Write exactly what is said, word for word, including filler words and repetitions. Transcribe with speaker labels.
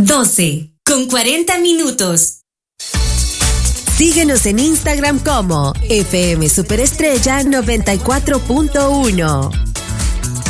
Speaker 1: doce con cuarenta minutos.
Speaker 2: Síguenos en Instagram como F M Superestrella noventa y cuatro punto uno.